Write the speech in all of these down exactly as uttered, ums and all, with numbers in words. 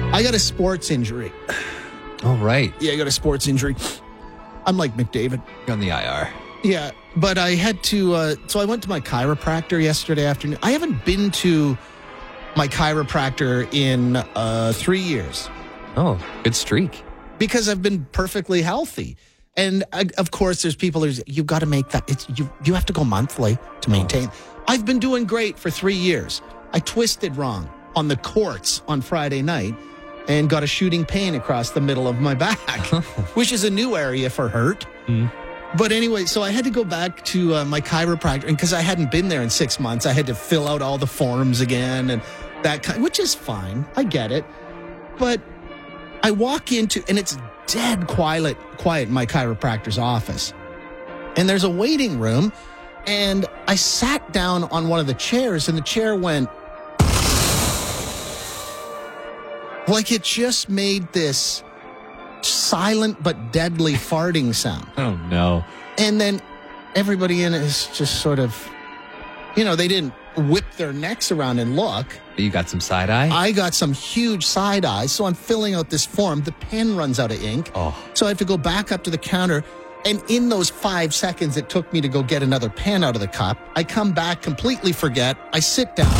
I got a sports injury. Oh, right. Yeah, I got a sports injury. I'm like McDavid. You're on the I R. Yeah, but I had to, uh, so I went to my chiropractor yesterday afternoon. I haven't been to my chiropractor in uh, three years. Oh, good streak. Because I've been perfectly healthy. And I, of course, there's people who's, you've got to make that, it's, you, you have to go monthly to maintain. Oh. I've been doing great for three years. I twisted wrong on the courts on Friday night and got a shooting pain across the middle of my back, which is a new area for hurt. Mm. But anyway, so I had to go back to uh, my chiropractor, and because I hadn't been there in six months, I had to fill out all the forms again and that kind, which is fine. I get it. But I walk into, and it's dead quiet, quiet in my chiropractor's office. And there's a waiting room, and I sat down on one of the chairs, and the chair went, like it just made this silent but deadly farting sound. Oh, no. And then everybody in it is just sort of, you know, they didn't whip their necks around and look. But you got some side eye? I got some huge side eyes. So I'm filling out this form. The pen runs out of ink. Oh. So I have to go back up to the counter. And in those five seconds it took me to go get another pen out of the cup, I come back, completely forget. I sit down.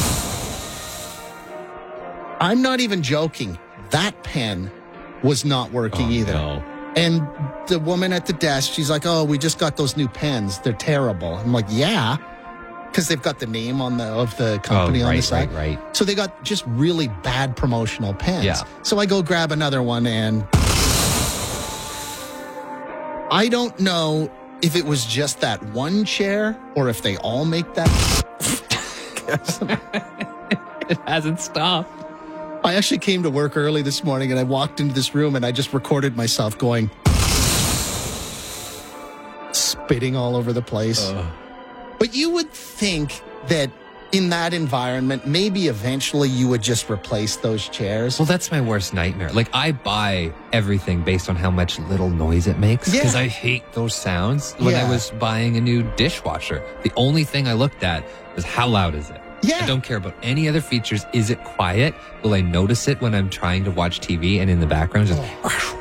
I'm not even joking. That pen was not working oh, either. No. And the woman at the desk, she's like, oh, we just got those new pens. They're terrible. I'm like, yeah, because they've got the name on the of the company oh, on right, the side. Right, right. So they got just really bad promotional pens. Yeah. So I go grab another one, and I don't know if it was just that one chair or if they all make that. It hasn't stopped. I actually came to work early this morning, and I walked into this room, and I just recorded myself going, spitting all over the place. Uh. But you would think that in that environment, maybe eventually you would just replace those chairs. Well, that's my worst nightmare. Like, I buy everything based on how much little noise it makes, because yeah. I hate those sounds. When yeah. I was buying a new dishwasher, the only thing I looked at was how loud is it? Yeah. I don't care about any other features. Is it quiet? Will I notice it when I'm trying to watch T V and in the background just... Oh.